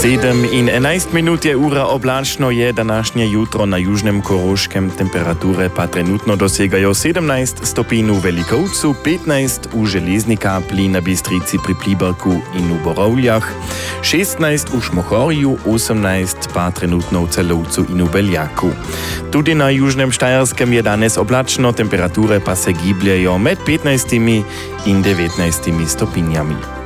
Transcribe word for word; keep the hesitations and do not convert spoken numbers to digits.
Sedem in enajst minut je ura oblačno, je današnje jutro na južnem Koroškem. Temperature pa trenutno dosegajo sedemnajst stopinj v Velikovcu, petnajst v Železni Kapli, na Bistrici pri Pliberku in v Borovljah, šestnajst v Šmohorju, osemnajst pa trenutno v Celovcu in v Beljaku. Tudi na južnem Štajerskem je danes oblačno, temperature pa se gibljajo med petnajstimi in devetnajstimi stopinjami.